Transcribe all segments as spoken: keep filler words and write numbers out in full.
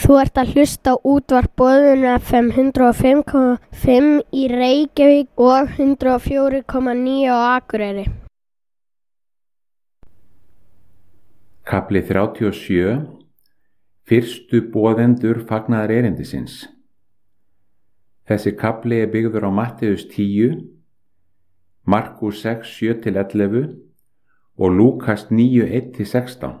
Þú ert að hlusta á útvarp Boðun F M hundrað og fimm komma fimm í Reykjavík og hundrað og fjögur komma níu á Akureyri. Kafli þrjátíu og sjö. Fyrstu boðendur fagnaðar erindisins. Þessi kafli er byggður á Mattheus tíu, Markús sex, sjö til ellefu og Lúkas níu, eitt til sextán.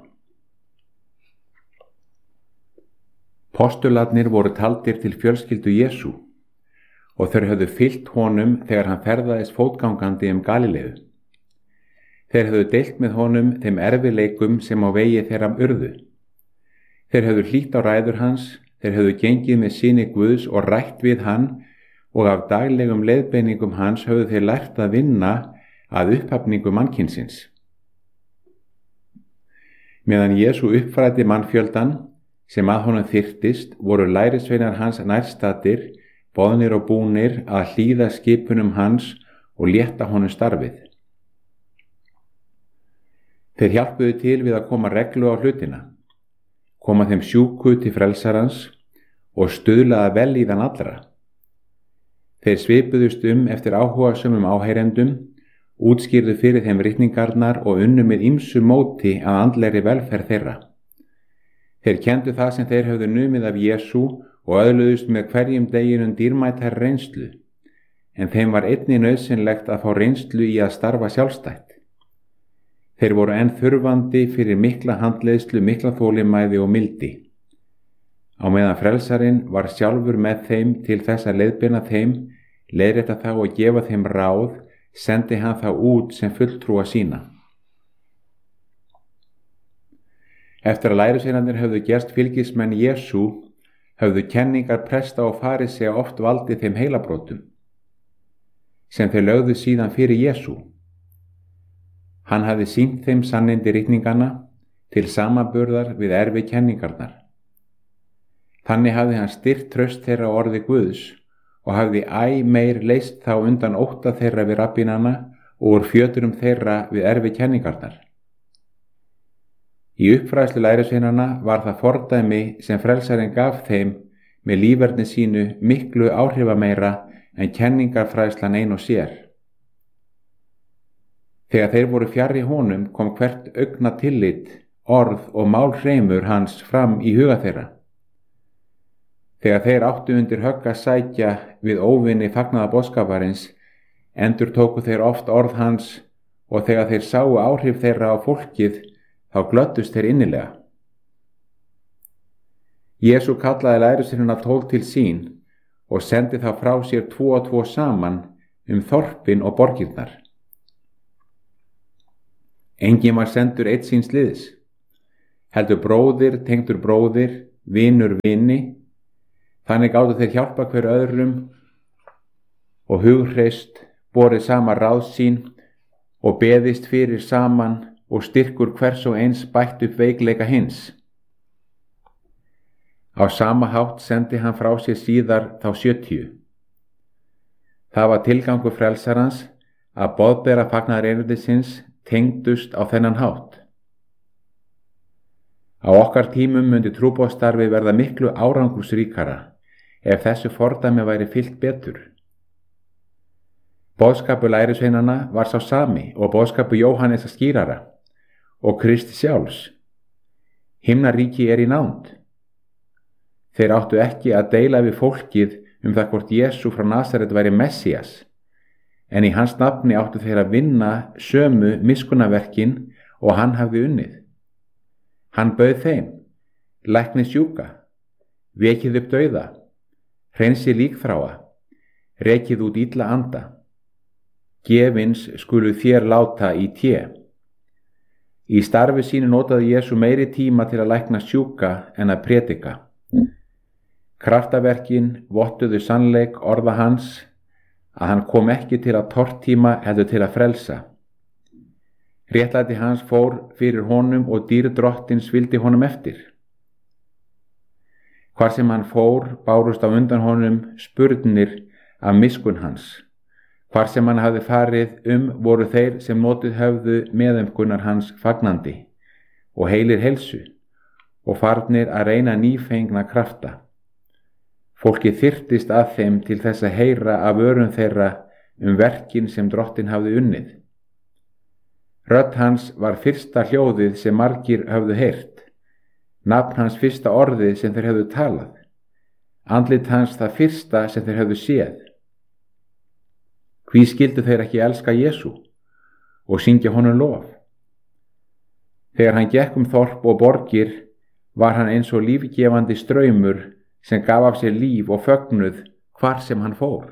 Postularnir voru taldir til fjölskyldu Jesú og þeir höfðu fylgt honum þegar hann ferðaðist fótgangandi um Galileu. Þeir höfðu deilt með honum þeim erfiðleikum sem á vegi þeirra urðu. Þeir höfðu hlýtt á ræður hans, þeir höfðu gengið með syni Guðs og rætt við hann og af daglegum leiðbeiningum hans höfðu þeir lært að vinna að upphafningu mannkynsins. Meðan Jesú uppfræddi mannfjöldan sem að honum þyrtist, voru lærisveinar hans nærstaddir, boðnir og búnir að hlýða skipunum hans og létta honum starfið. Þeir hjálpuðu til við að koma reglu á hlutina, koma þeim sjúku til frelsarans og stuðlaða vel í þann allra. Þeir svipuðust um eftir áhugasömum áheyrendum, útskýrðu fyrir þeim ritningarnar og unnu með ýmsu móti að andlegri velferð þeirra. Þeir kenndu það sem þeir höfðu numið af Jesú og öðluðust með hverjum deginum dýrmætar reynslu, en þeim var einnig nauðsynlegt að fá reynslu í að starfa sjálfstætt. Þeir voru enn þurfandi fyrir mikla handleiðslu, mikla þolinmæði og mildi. Á meðan frelsarinn var sjálfur með þeim til þess að leiðbeina þeim, leiðrétta þá og gefa þeim ráð, sendi hann þá út sem fulltrúa sína. Eftir að lærisveinarnir höfðu gerst fylgismenn Jesú, höfðu kenningar presta og farisea oft valdið þeim heilabrotum, sem þeir lögðu síðan fyrir Jesú. Hann hafði sýnt þeim sannindi ritninganna til samanburðar við erfi kenningarnar. Þannig hafði hann styrkt traust þeirra á orði Guðs og hafði æ meir leyst þá undan ótta þeirra við rabbínana og úr fjöturum þeirra við erfi kenningarnar. Í uppfræðslu lærisveinanna var það fordæmi sem frelsarinn gaf þeim með líferni sínu miklu áhrifameira en kenningarfræðslan ein og sér. Þegar þeir voru fjarri honum kom hvert augna tillit, orð og málhreimur hans fram í huga þeirra. Þegar þeir áttu undir högg að sækja við óvinni fagnaða boðskaparins, endur tóku þeir oft orð hans og þegar þeir sáu áhrif þeirra á fólkið, þá glöddust þeir innilega. Jesú kallaði lærisveinana tólf til sín og sendi þá frá sér tvo og tvo saman um þorpin og borgirnar. Enginn var sendur einn síns liðs, heldur bróðir tengdur bróðir, vinur vini, þannig gátu þeir hjálpa hver öðrum og hughreyst borið sama ráð sín og beðist fyrir saman og styrkur hvers og eins bætt upp veikleika hins. Á sama hátt sendi hann frá sér síðar þá sjötíu. Það var tilgangur frelsarans að boðbera fagnaðar erindisins tengdust á þennan hátt. Á okkar tímum myndi trúboðsstarfi verða miklu árangursríkara ef þessu fordæmi væri fylgt betur. Boðskapur lærisveinanna var sá sami og boðskapur Jóhannesar skýrara og Kristi sjálfs. Himnaríki er í nánd. Þeir áttu ekki að deila við fólkið um það hvort Jesú frá Nasaret væri Messias, en í hans nafni áttu þeir að vinna sömu miskunnaverkin og hann hafði unnið. Hann bauð þeim, læknið sjúka, vekið upp dauða, hreinsi líkþráa, rekið út illa anda. Gefins skulu þér láta í té. Í starfi sínu notaði Jesú meiri tíma til að lækna sjúka en að predika. Kraftaverkin vottuðu sannleik orða hans að hann kom ekki til að tortíma heldur til að frelsa. Réttlæti hans fór fyrir honum og dýr drottins vildi honum eftir. Hvar sem hann fór bárust á undan honum spurnir af miskunn hans. Hvar sem hann hafði farið um voru þeir sem notið höfðu meðaumkunnar hans fagnandi og heilir heilsu og farnir að reyna nýfengna krafta. Fólki þyrtist að þeim til þess að heyra af örum þeirra um verkin sem Drottinn hafði unnið. Rödd hans var fyrsta hljóðið sem margir höfðu heyrt, nafn hans fyrsta orðið sem þeir höfðu talað, andlit hans það fyrsta sem þeir höfðu séð. Hví skildu þeir ekki elska Jesú og syngja honum lof? Þegar hann gekk um þorp og borgir var hann eins og lífgefandi straumur sem gaf af sér líf og fögnuð hvar sem hann fór.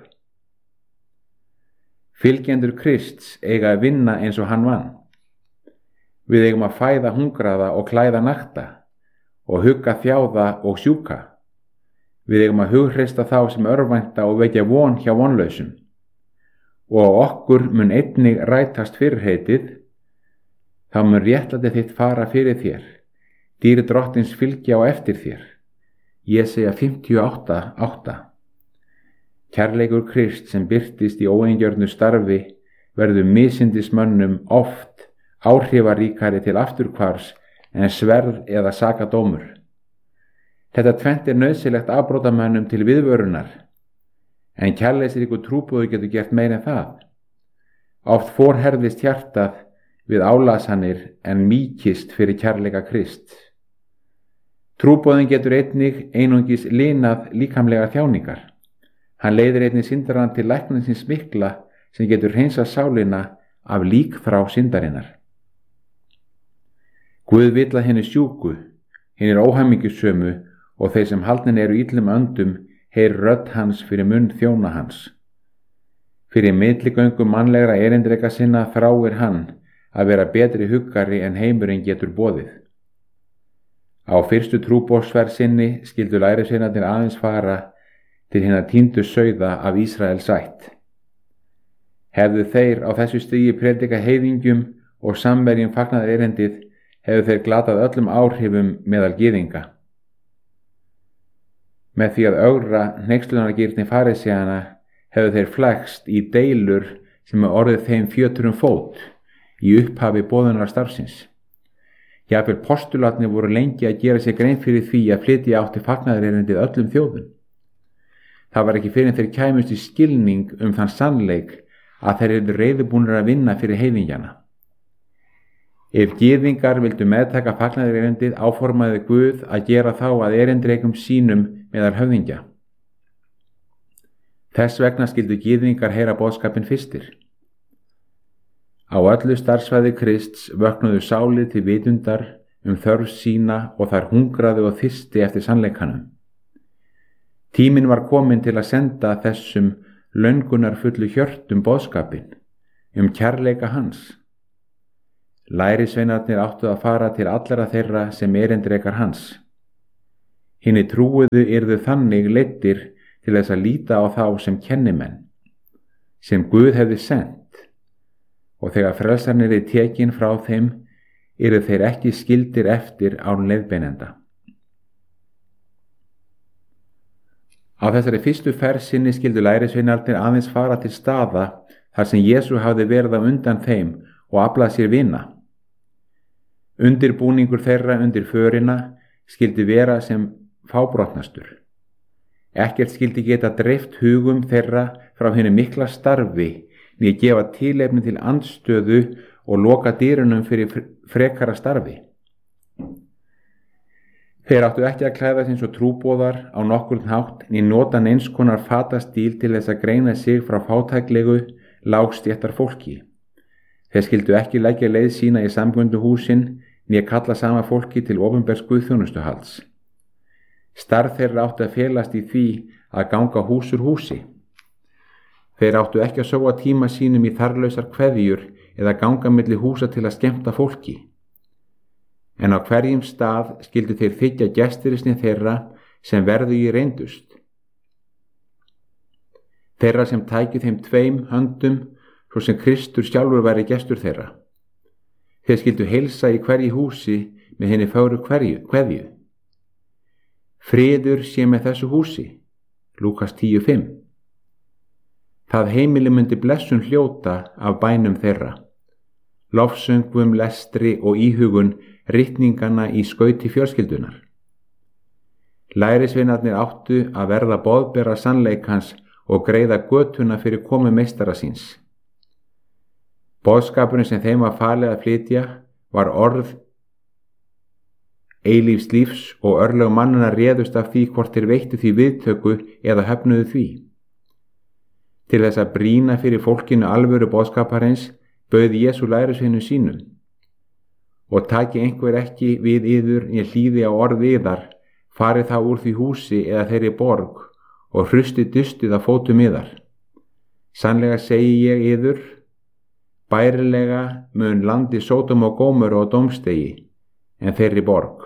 Fylgjendur Krists eiga að vinna eins og hann vann. Við eigum að fæða hungraða og klæða nakta og hugga þjáða og sjúka. Við eigum að hughrista þá sem örvænta og vekja von hjá vonlausum. Og okkur mun einnig rætast fyrirheitið, þá mun réttlæti þitt fara fyrir þér, dýri Drottins fylgja á eftir þér. Jesæja fimmtíu og átta, átta. Kærleikur Krist sem birtist í óeingjörnu starfi verður misindismönnum oft áhrifaríkari til afturhvarfs en sverð eða sakadómur. Þetta tvennt er nauðsynlegt afbrotamönnum til viðvörunar, en kærleiksríkur trúboði getur gert meira en það. Oft forherðist hjartað við álasanir en mýkist fyrir kærleika Krist. Trúboðin getur einnig einungis linað líkamlega þjáningar. Hann leiðir einnig syndarann til læknisins mikla sem getur hreinsað sálina af líkþrá syndarinnar. Guð vill að henni sjúku, hinnir óhamingjusömu og þeir sem haldnir eru illum öndum heyr rödd hans fyrir munn þjóna hans. Fyrir milligöngu mannlegra erindreka sinna þráir hann að vera betri huggari en heimurinn getur boðið. Á fyrstu trúboðsferð sinni skildu lærisveinarnir aðeins fara til hinna týndu sauða af Ísrael sætt. Hefðu þeir á þessu stigi predika heiðingjum og samverjum fagnað erindið, hefðu þeir glatað öllum áhrifum meðal gyðinga. Með því að ögra hneykslunargirni farisæana hefðu þeir flækst í deilur sem er orðið þeim fjötur um fót í upphafi boðunar starfsins. Jafnvel postularnir voru lengi að gera sér grein fyrir því að flytja átti fagnaðarerindið öllum þjóðum. Það var ekki fyrir en þeir kæmust í skilning um þann sannleik að þeir eru reiðubúnir að vinna fyrir heiðingjana. Ef gyðingar vildu meðtaka fagnaðarerindið áformaði Guð að gera þá að erindreikum sínum meðal höfðingja. Þess vegna skildu gyðingar heyra boðskapinn fyrstir. Á öllu starfsvæði Krists vöknuðu sálir til vitundar um þörf sína og þær hungraðu og þyrsti eftir sannleikanum. Tíminn var kominn til að senda þessum löngunarfullu hjörtum boðskapinn um kærleika hans. Lærisveinarnir áttu að fara til allra þeirra sem erindrekar hans. Hinni trúuðu yrðu þannig leiddir til þess að líta á þá sem kennimenn, sem Guð hefði sent, og þegar frelsarnir er tekin frá þeim, yrðu þeir ekki skildir eftir án leiðbeinenda. Á þessari fyrstu ferð sinni skildu lærisveinarnir aðeins fara til staða þar sem Jesú hafði verið á undan þeim og aflað sér vina. Undirbúningur þeirra undir förina skildi vera sem fábrotnastur. Ekkert skildi geta dreift hugum þeirra frá henni mikla starfi né gefa tilefni til andstöðu og loka dyrunum fyrir frekara starfi. Þeir áttu ekki að klæða eins og trúboðar á nokkurn hátt né nota neins konar fatastíl til þess að greina sig frá fátæklegu, lágstéttar fólki. Þeir skildu ekki leggja leið sína í samgönduhúsin né kalla sama fólki til opinbers guðþjónustuhalds. Starf þeirra áttu að felast í því að ganga hús úr húsi. Þeir áttu ekki að sóa tíma sínum í þarlausar kveðjur eða ganga milli húsa til að skemmta fólki. En á hverjum stað skildu þeir þykja gestirisni þeirra sem verðu í reyndust. Þeirra sem tækju þeim tveim höndum svo sem Kristur sjálfur væri gestur þeirra. Þeir skildu heilsa í hverju húsi með henni fögru kveðju. Friður sé með þessu húsi, Lúkas tíu fimm. Það heimili myndi blessun hljóta af bænum þeirra, lofsöngvum, lestri og íhugun ritninganna í skauti fjölskyldunar. Lærisveinarnir áttu að verða boðbera sannleikans og greiða götuna fyrir komu meistara síns. Boðskapurinn sem þeim var falið að flytja var orð eilífs lífs og örlög mannanna réðust af því hvort þeir veittu því viðtöku eða höfnuðu því. Til þess að brýna fyrir fólkinu alvöru boðskaparins bauð Jesú lærisveinum sínum: og taki einhver ekki við yður né hlýði á orð yðar, farið þá úr því húsi eða þeirri borg og hrusti dustið á fótum yðar. Sannlega segi ég yður, bærilega mun landi Sódom og Gómorra á dómstegi en þeirri borg.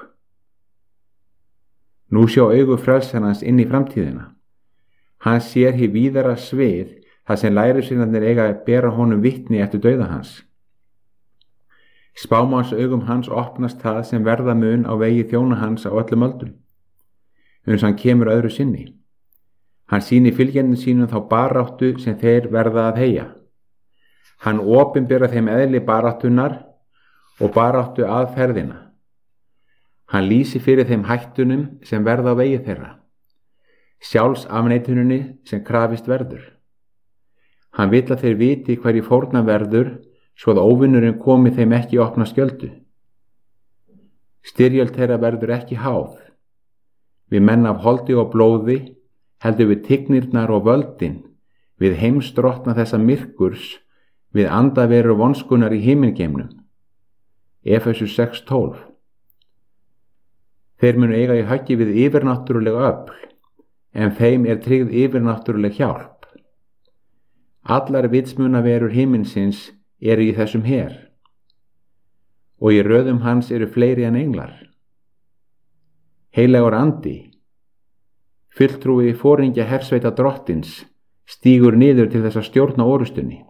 Nú sjá augu frelsarans inn í framtíðina. Hann sér hið víðara svið þar sem lærisveinarnir eiga að bera honum vitni eftir dauða hans. Spámanns augum hans opnast það sem verða mun á vegi þjóna hans á öllum öldum, uns hann kemur öðru sinni. Hann sýnir fylgjendum sínum þá baráttu sem þeir verða að heyja. Hann opinbera þeim eðli baráttunar og baráttu aðferðina. Hann lýsi fyrir þeim hættunum sem verða á vegi þeirra, sjálfsafneituninni sem krafist verður. Hann vill að þeir viti hverju fórna verður, svo að óvinnurinn komi þeim ekki opna skjöldu. Styrjöld þeirra verður ekki háð. Við menn af holdi og blóði, heldur við tignirnar og völdin, við heimsdrottna þessa myrkurs, við andaveru vonskunar í himingeimnum. Efesus sex tólf. Þeir munu eiga í höggi við yfirnáttúrulega öfl, en þeim er tryggð yfirnáttúruleg hjálp. Allar vitsmunaverur himinsins eru í þessum her, og í röðum hans eru fleiri en englar. Heilagur andi, fulltrúi foringja hersveita drottins, stígur niður til þess að stjórna orustunni.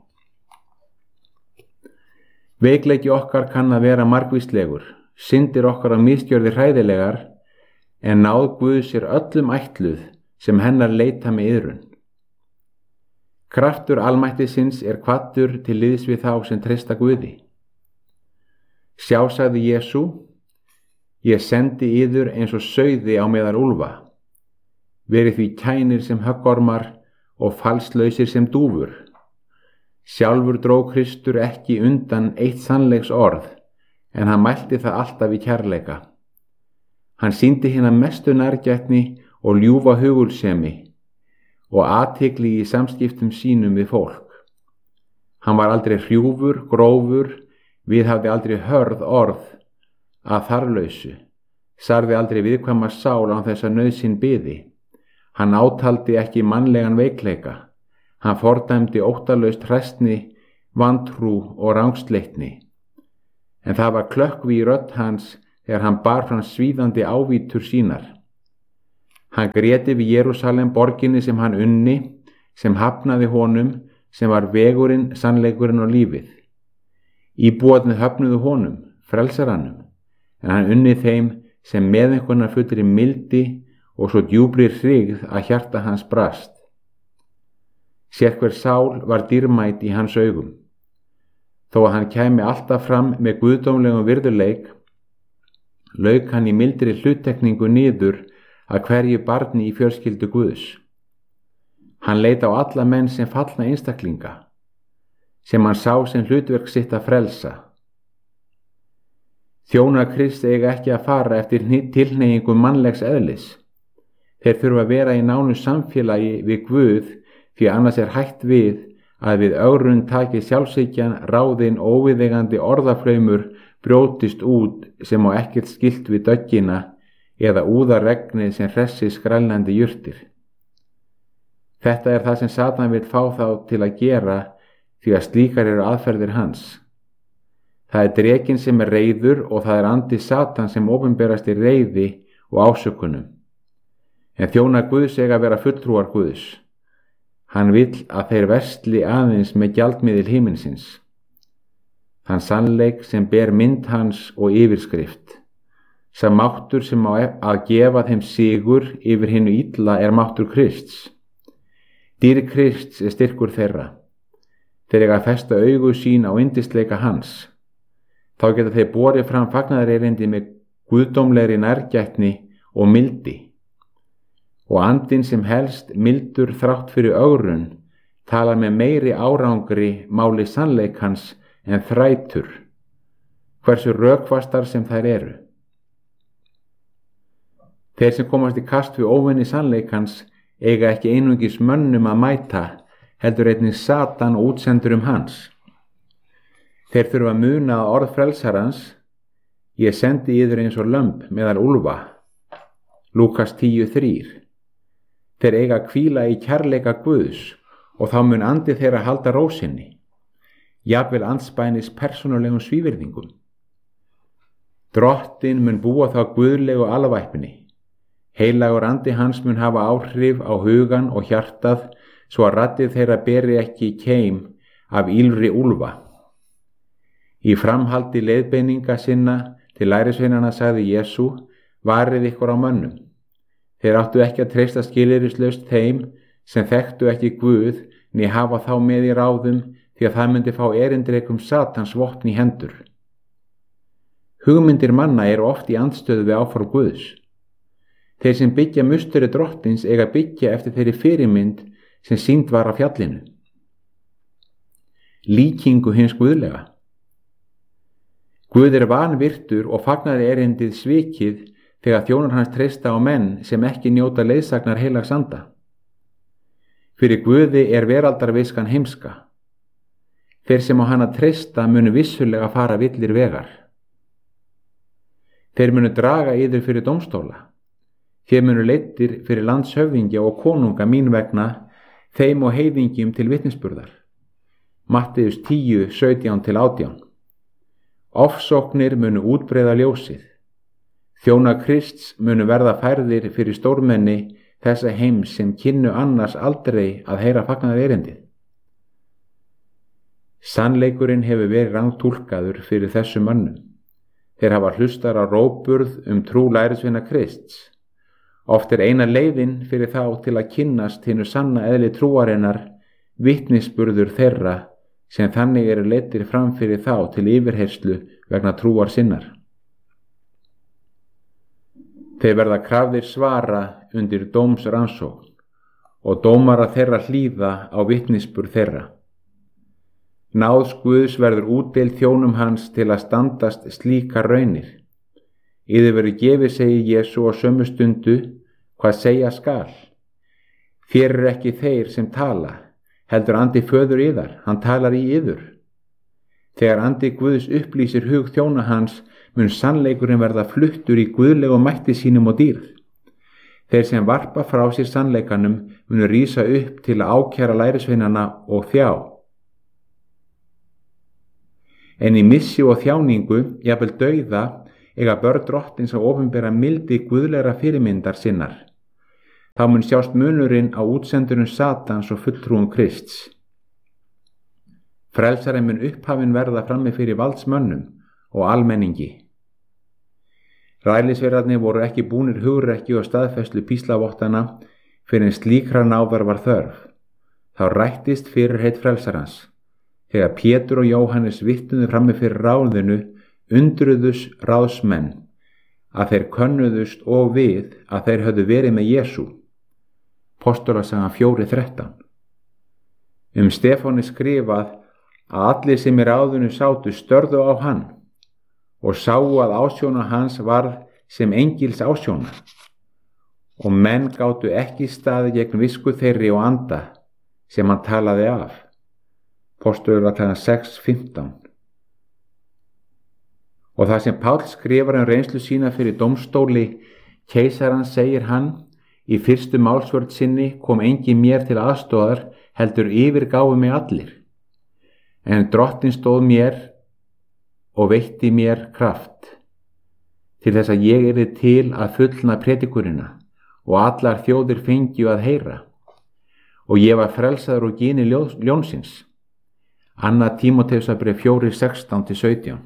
Veikleiki okkar kann að vera margvíslegur, syndir okkar á misgjörðir hræðilegar, en náð Guðs er öllum ætluð sem hennar leita með iðrun. Kraftur almættisins er kvaddur til liðs við þá sem treysta Guði. Sjá, sagði Jesú, ég sendi yður eins og sauði á meðal úlfa. Verið því kænir sem höggormar og falslausir sem dúfur. Sjálfur dró Kristur ekki undan eitt sannleiks orð, en hann mælti það alltaf í kærleika. Hann sýndi hina mestu nærgætni og ljúfa hugulsemi og athygli í samskiptum sínum við fólk. Hann var aldrei hrjúfur, grófur, viðhafði aldrei hörð orð að þarflausu, sarði aldrei viðkvæma sál án þess að nauðsyn biði. Hann átaldi ekki mannlegan veikleika. Hann fordæmdi óttalaust hræsni, vantrú og rangsleitni. En það var klökkvi í rödd hans þegar hann bar fram svíðandi ávítur sínar. Hann gréti við Jerúsalem borginni sem hann unni, sem hafnaði honum, sem var vegurinn, sannleikurinn og lífið. Íbúarnir höfnuðu honum, frelsarannum, en hann unni þeim sem meðeinkunar fullri mildi og svo djúpri hrygð að hjarta hans brast. Sérhver sál var dýrmæt í hans augum. Þó að hann kæmi alltaf fram með guðdómlegum virðuleik, lauk hann í mildri hluttekningu niður að hverju barni í fjölskyldu Guðs. Hann leit á alla menn sem fallna einstaklinga, sem hann sá sem hlutverk sitt að frelsa. Þjónar Krists eiga ekki að fara eftir tilhneigingu mannlegs eðlis. Þeir þurfa að vera í nánu samfélagi við Guð, því annars er hætt við að við ögrun taki sjálfshyggjan ráðin óviðeigandi orðaflaumur brjótist út sem á ekkert skylt við döggina eða úða regnið sem hressi skrælnandi jurtir. Þetta er það sem Satan vil fá þá til að gera, því að slíkar eru aðferðir hans. Það er drekinn sem er reiður og það er andi Satan sem opinberast í reiði og ásökunum. En þjónar Guðs eiga að vera fulltrúar Guðs. Hann vill að þeir versli aðeins með gjaldmiðil himinsins. Þann sannleik sem ber mynd hans og yfirskrift. Sá máttur sem á að gefa þeim sigur yfir hinu illa er máttur Krists. Dýr Krists er styrkur þeirra. Þeir eiga að festa augu sín á yndisleika hans. Þá geta þeir borið fram fagnaðarerindi með guðdómlegri nærgætni og mildi. og andinn sem helst mildur þrátt fyrir ögrun talar með meiri árangri máli sannleikans en þrætur, hversu rökfastar sem þær eru. Þeir sem komast í kast við óvinni sannleikans eiga ekki einungis mönnum að mæta, heldur einnig Satan og útsendurum hans. Þeir þurfa að muna að orð frelsarans, ég sendi yður eins og lömb meðal úlfa, Lúkas tíu þrír. Þeir eiga að hvíla í kærleika Guðs og þá mun andi þeirra halda ró sinni, jafnvel andspænis persónulegum svívirðingum. Drottinn mun búa þá guðlegu alvæpni. Heilagur andi hans mun hafa áhrif á hugan og hjartað svo að raddir þeirra beri ekki keim af ílri úlfa. Í framhaldi leiðbeininga sinna til lærisveinanna sagði Jesú, varið ykkur á mönnum. Þeir áttu ekki að treysta skilyrðislaust þeim sem þekktu ekki Guð né hafa þá með í ráðum því að það myndi fá erindrekum Satans vopn í hendur. Hugmyndir manna eru oft í andstöðu við áform Guðs. Þeir sem byggja musteri drottins eiga byggja eftir þeirri fyrirmynd sem sýnd var á fjallinu. Líkingu hins guðlega. Guð er vanvirtur og fagnar erindið svikið þegar þjónar hans treysta á menn sem ekki njóta leiðsagnar heilags anda. Fyrir Guði er veraldarviskan heimska. Þeir sem á hana treysta munu vissulega fara villir vegar. Þeir munu draga yður fyrir dómstóla. Þeir munu leiddir fyrir landshöfðingja og konunga mín vegna, þeim og heiðingjum til vitnisburðar. Matteus tíu, sautján til átján. Ofsóknir munu útbreiða ljósið. Þjóna Krists munu verða færðir fyrir stórmenni þessa heims sem kynnu annars aldrei að heyra fagnaðar erindið. Sannleikurinn hefur verið rangtúlkaður fyrir þessum mönnum. Þeir hafa hlustar á rógburð um trú lærisveina Krists. Oft er eina leiðin fyrir þá til að kynnast hinu sanna eðli trúarinnar vitnisburður þeirra sem þannig eru leiddir fram fyrir þá til yfirheyrslu vegna trúar sinnar. Þeir verða krafðir svara undir dómsrannsókn og dómara þeirra hlýða á vitnisburð þeirra. Náðs Guðs verður útdeild þjónum hans til að standast slíkar raunir. Yður verður gefið, segir Jesú á sömu stundu, hvað segja skal. Þér er ekki þeir sem tala, heldur andi föður yðar, hann talar í yður. Þegar andi Guðs upplýsir hug þjóna hans, mun sannleikurinn verða fluttur í guðlegu mætti sínum og dýrð. Þeir sem varpa frá sér sannleikanum munu rísa upp til að ákæra lærisveinana og þjá. En í missi og þjáningu, jafnvel dauða, eiga börn drottins að opinbera mildi guðlegra fyrirmyndar sinnar. Þá mun sjást munurinn á útsendurinn Satans og fulltrúum Krists. Frelsarinn mun upphafinn verða frammi fyrir valdsmönnum og almenningi. Rælisverðarnir voru ekki búnir hugrekki og staðfæslu píslavottana fyrir en slíkra náðar var þörf. Þá rættist fyrirheit frelsarans. Þegar Pétur og Jóhannes vitnuðu frammi fyrir ráðinu, undruðus ráðsmenn að þeir könnuðust og við að þeir höfðu verið með Jesú. Postulasagan fjóri þrettán. Um Stefáni skrifað að allir sem í ráðinu sátu störðu á hann og sáu að ásjóna hans varð sem engils ásjóna og menn gátu ekki staði gegn visku þeirri og anda sem hann talaði af. Postulasagan sex fimmtán. Og það sem Páll skrifar um reynslu sína fyrir dómstóli keisarans segir hann, í fyrstu málsvörð sinni kom engin mér til aðstoðar, heldur yfirgáfu mig allir. En drottinn stóð mér og veitti mér kraft, til þess að ég yrði til að fullna predikurina og allar þjóðir fengju að heyra. Og ég var frelsaður og gyni ljónsins. Anna Tímóteusarbréf fjóri sextán til sautján.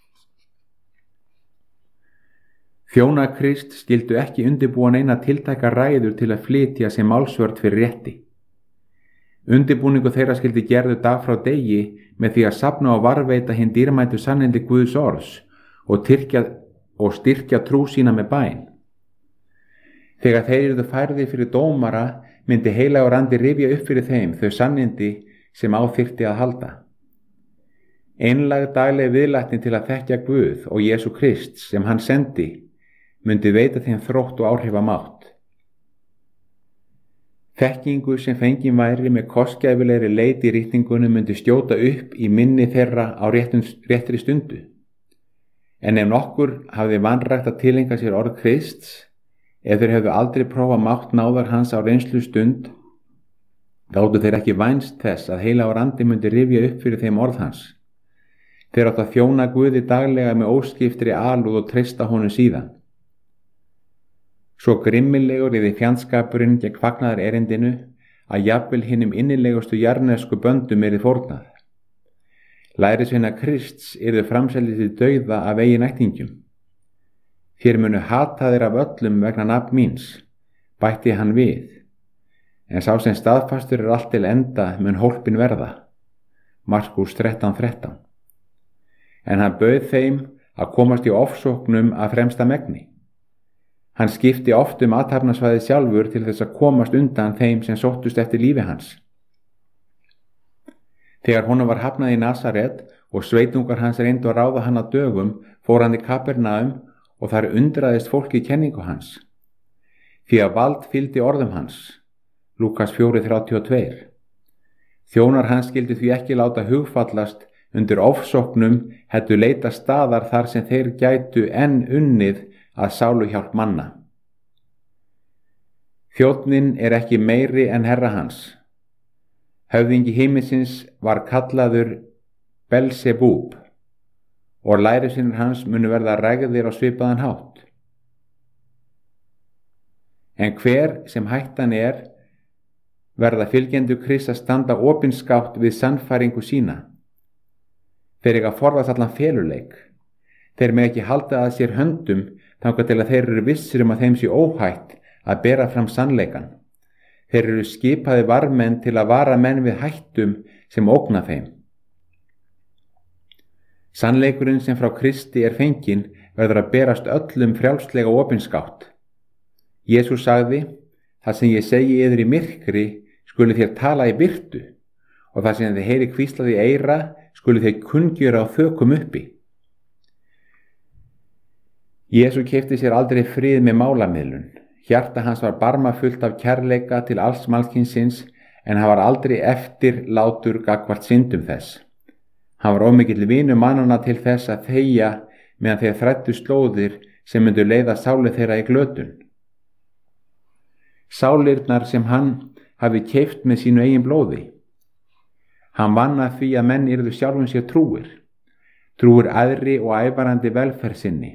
Þjóna Krist skildu ekki undirbúa neina tiltæka ræður til að flytja sem málsvörð fyrir rétti. Undirbúningu þeirra skildi gerðu dag frá degi með því að safna og varveita hinn dýrmætu sannindi Guðs orðs og, tyrkja, og styrkja trú sína með bæn. Þegar þeir yrðu færðir fyrir dómara myndi heilagur andi rifja upp fyrir þeim þau sannindi sem á þyrfti að halda. Einlæg dagleg viðlætni til að þekkja Guð og Jesú Krist sem hann sendi myndi veita þeim þrótt og áhrifamátt. Þekkingu sem fengin væri með kostgæfulegri leit í ritningunum myndi skjóta upp í minni þeirra á réttum, réttri stundu. En ef nokkur hafði vanrægt að tileinka sér orð Krists, ef þeir hefðu aldrei prófað mátt náðar hans á reynslu stund, gátu þeir ekki vænst þess að heilagur andi myndi rifja upp fyrir þeim orð hans. Þeir áttu að þjóna Guði daglega með óskiptri alúð og treysta honum síðan. Svo grimmilegur yfir fjandskapurinn gegn fagnaðar erindinu að jafnvel hinum innilegustu jarðnesku böndum yrði fórnað. Lærisveina Krists yrðu framseldið til dauða af eigin ættingjum. Þér munu hata þeir af öllum vegna nafn míns, bætti hann við, en sá sem staðfastur er allt til enda mun hólpin verða. Markús þrettán þrettán. En hann bauð þeim að komast í ofsóknum að fremsta megni. Hann skipti oft um athafnasvæðið sjálfur til þess að komast undan þeim sem sóttust eftir lífi hans. Þegar honum var hafnað í Nasaret og sveitungar hans reyndu að ráða hann að dögum, fór hann í Kapernaum og þar undraðist fólki kenningu hans. Því að vald fylgdi orðum hans. Lúkas fjögur þrjátíu og tvö. Þjónar hans skildi því ekki láta hugfallast undir ofsóknum heldur leita staðar þar sem þeir gætu enn unnið að sáluhjálp manna. Þjónninn er ekki meiri en herra hans. Höfðingi himinsins var kallaður Belsebúb og lærisveinir hans munu verða rægðir á svipaðan hátt. En hver sem hættan er verða fylgjendur Krists að standa opinskátt við sannfæringu sína. Þeir eiga að forðast allan feluleik. Þeir með ekki halda að sér höndum þangað til að þeir eru vissir um að þeim sé óhætt að bera fram sannleikan. Þeir eru skipaði varmenn til að vara menn við hættum sem ógna þeim. Sannleikurinn sem frá Kristi er fenginn verður að berast öllum frjálslega opinskátt. Jesús sagði, það sem ég segi yður í myrkri skuli þér tala í birtu og það sem þið heyri hvíslað í eyra skuli þér kunngjöra á þökum uppi. Jesú keypti sér aldrei frið með málamiðlun. Hjarta hans var barmafullt af kærleika til alls mannkynsins en hann var aldrei eftirlátur gagnvart syndum þess. Hann var ómikill vinur mannanna til þess að þegja meðan þeir þræddu slóðir sem myndu leiða sáli þeirra í glötun. Sálirnar sem hann hafi keypt með sínu eigin blóði. Hann vann að því að menn yrðu sjálfum sér trúir, trúir æðri og ævarandi velferð sinni.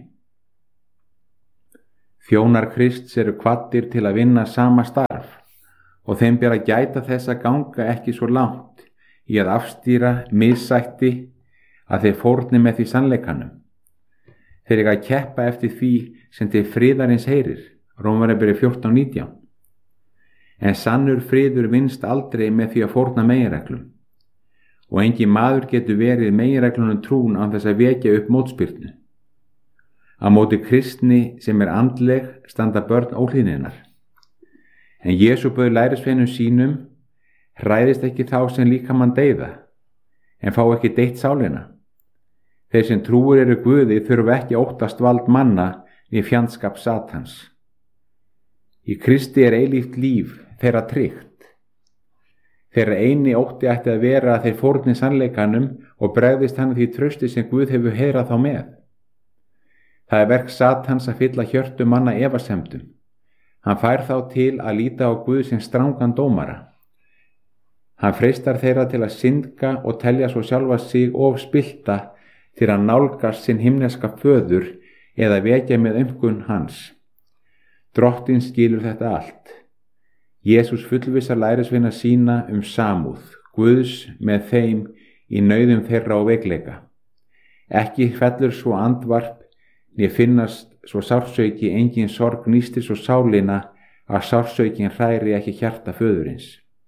Þjónar Krists eru hvattir til að vinna sama starf og þeim ber að gæta þess að ganga ekki svo langt í að afstýra missætti að þeir fórni með því sannleikanum. Þeir eiga að keppa eftir því sem til friðarins heyrir, Rómverjabréf fjórtán nítján. En sannur friður vinnst aldrei með því að fórna meginreglum og engin maður getur verið meginreglunum trún án þess að vekja upp mótspyrnu. Á móti kristni sem er andleg standa börn óhlýðninnar. En Jesú bauð lærisveinum sínum, hræðist ekki þá sem líkamann deyða, en fá ekki deytt sálina. Þeir sem trúir eru Guði þurfa ekki óttast vald manna við fjandskap Satans. Í Kristi er eilíft líf þeirra tryggt. Þeirra eini ótti ætti að vera að þeir fórni sannleikanum og bregðist hann því trausti sem Guð hefur heiðrað þá með. Það er verk Satans að fylla hjörtu manna efasemdum. Hann fær þá til að líta á Guð sem strangan dómara. Hann freistar þeirra til að syndga og telja svo sjálfa sig of spillta til að nálgast sinn himneska föður eða vekja með aumkun hans. Drottinn skilur þetta allt. Jesús fullvissar lærisveina sína um samúð, Guðs með þeim í nauðum þeirra og veikleika. Ekki fellur svo andvarp né finnast svo sársauki engin sorg nístir svo sálina að sársaukin hræri ekki hjarta föðurins.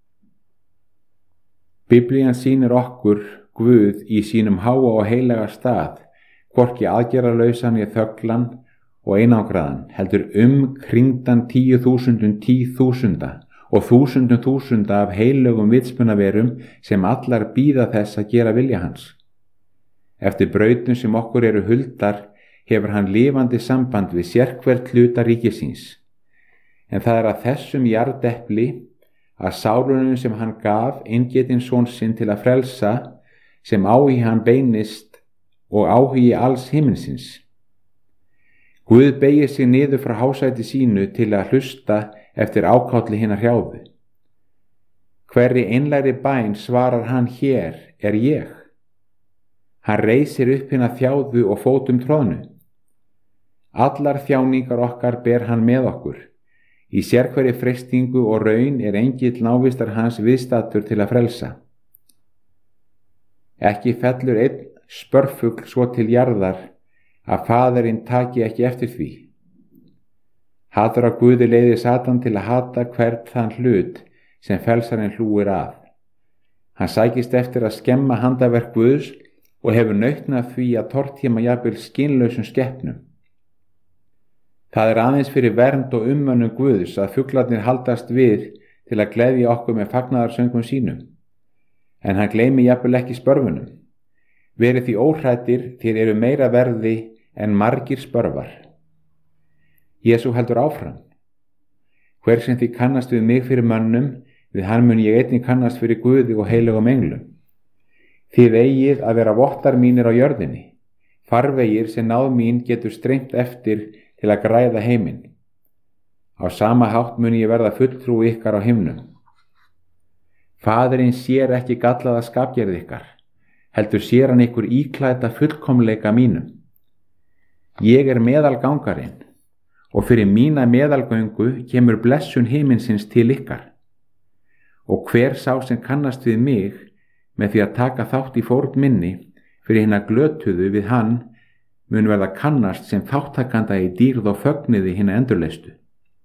Biblían sýnir okkur Guð í sínum háa og heilaga stað, hvorki aðgerðarlausan í þöglan og einangraðan, heldur umkringdan tíu þúsundum tíu þúsunda og þúsundum þúsunda af heilögum vitsmunaverum sem allar bíða þess að gera vilja hans. Eftir brautum sem okkur eru huldar hefur hann lifandi samband við sérhvert hluta ríkisins. En það er að þessum jarðepli, að sálunum sem hann gaf eingetinn son sinn til að frelsa, sem áhugi hann beinist og áhugi alls himinsins. Guð beygir sig niður frá hásæti sínu til að hlusta eftir ákálli hinnar hrjáðu. Hverri einlægri bæn svarar hann hér er ég. Hann reisir upp hinna þjáðu og fótum tróðnu. Allar þjáningar okkar ber hann með okkur. Í sérhverri freistingu og raun er engill návistar hans viðstattur til að frelsa. Ekki fellur einn spörfugl svo til jarðar að faðirinn taki ekki eftir því. Hatur að Guði leiðir Satan til að hata hvern þann hlut sem frelsarinn hlúir að. Hann sækist eftir að skemma handaverk Guðs og hefur nautnað því að tortíma jafnvel skynlausum skepnum. Það er aðeins fyrir vernd og ummönnum Guðs að fuglarnir haldast við til að gleðja okkur með fagnaðarsöngum sínum. En hann gleymi jafnvel ekki spörfunum. Verið því óhræddir, þér eru meira verði en margir spörvar. Jesú heldur áfram. Hver sem því kannast við mig fyrir mönnum, við hann mun ég einnig kannast fyrir Guði og heilögum englum. Þið eigið að vera vottar mínir á jörðinni, farvegir sem náð mín getur streymt eftir til að græða heiminn. Á sama hátt mun ég verða fulltrú ykkar á himnum. Faðirinn sér ekki gallaða skapgerð ykkar, heldur sér hann ykkur íklædda fullkomleika mínum. Ég er meðalgangarinn, og fyrir mína meðalgöngu kemur blessun himinsins til ykkar. Og hver sá sem kannast við mig með því að taka þátt í fórn minni fyrir hinna glötuðu við hann mun verða kannast sem þáttakanda í dýrð og fögniði hinna endurleistu.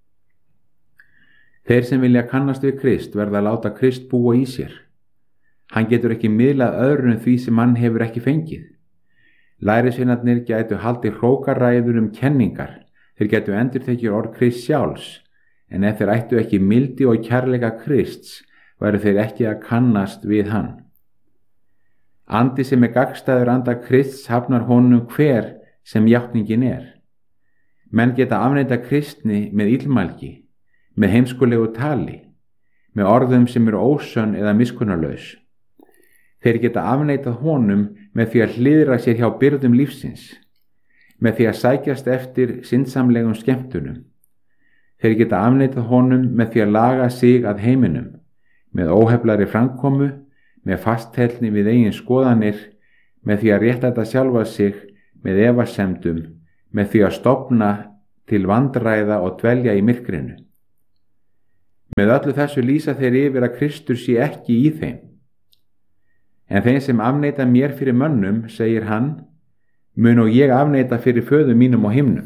Þeir sem vilja kannast við Krist verða að láta Krist búa í sér. Hann getur ekki miðlað öðrum því sem hann hefur ekki fengið. Lærisveinarnir gætu haldið hrókaræður um kenningar, þeir gætu endurtekið orð Krist sjálfs, en ef þeir ættu ekki mildi og kærleika Krists, væru þeir ekki að kannast við hann. Andi sem er gagnstæður anda Krists hafnar honum hver sem játningin er. Menn geta afneitað kristni með illmælgi, með heimskulegu tali, með orðum sem eru ósönn eða miskunnarlaus. Þeir geta afneitað honum með því að hliðra sér hjá byrðum lífsins, með því að sækjast eftir syndsamlegum skemmtunum. Þeir geta afneitað honum með því að laga sig að heiminum, með óheflari framkomu, með fasthellni við eigin skoðanir, með því að réttlæta sjálfa sig með efasemdum, með því að stofna til vandræða og dvelja í myrkrinu. Með öllu þessu lýsa þeir yfir að Kristur sé ekki í þeim. En þeim sem afneita mér fyrir mönnum, segir hann, mun og ég afneita fyrir föður mínum á himnum.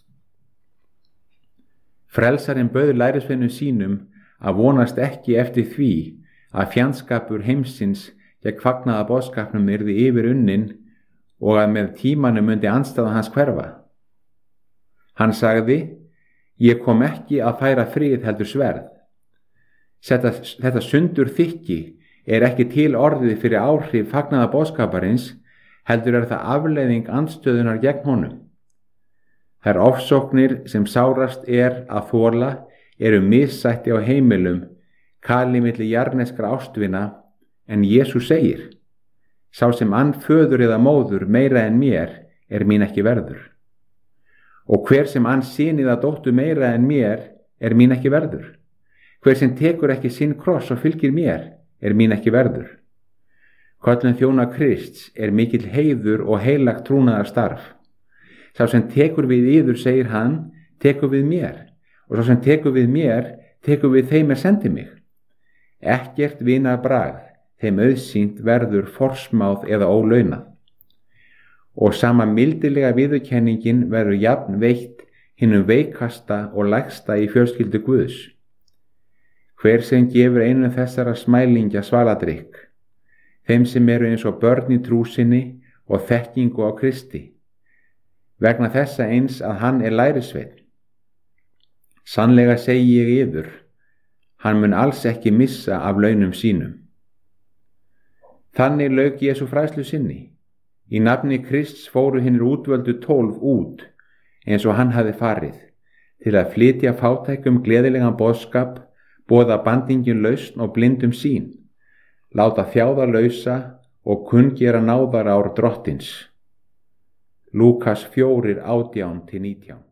Frelsarinn bauð lærisveinum sínum að vonast ekki eftir því að fjandskapur heimsins gegn fagnaða boðskapnum yrði yfir unnin og að með tímanum myndi andstaða hans hverfa. Hann sagði, ég kom ekki að færa frið heldur sverð. Þetta, þetta sundur þykki er ekki til orðið fyrir áhrif fagnaða boðskaparins, heldur er það afleiðing andstöðunar gegn honum. Þær ofsóknir sem sárast er að þola eru missætti á heimilum, kali milli jarneskra ástvina, en Jesús segir, sá sem ann föður eða móður meira en mér er mín ekki verður. Og hver sem ann syn eða dóttur meira en mér er mín ekki verður. Hver sem tekur ekki sinn kross og fylgir mér er mín ekki verður. Köllun þjóna Krists er mikill heiður og heilagt trúnaðar starf. Sá sem tekur við yður, segir hann, tekur við mér, og sá sem tekur við mér, tekur við þeim er sendi mig. Ekkert vinar bragð, þeim auðsýnt verður forsmáð eða ólaunað. Og sama mildilega viðurkenningin verður jafn veitt hinum veikasta og lægsta í fjölskyldu Guðs. Hver sem gefur einum þessara smælingja svaladrykk, þeim sem eru eins og börn í trúsinni og þekkingu á Kristi, vegna þessa eins að hann er lærisveinn. Sannlega segi ég yður, hann mun alls ekki missa af launum sínum. Þannig lauk Jesú fræðslu sinni. Í nafni Krists fóru hinir útvöldu tólf út, eins og hann hafði farið, til að flytja fátækum gleðilegan boðskap, boða bandingin lausn og blindum sýn, láta þjáða lausa og kunngera náðarár drottins. Lúkas fjórir átján til nítján.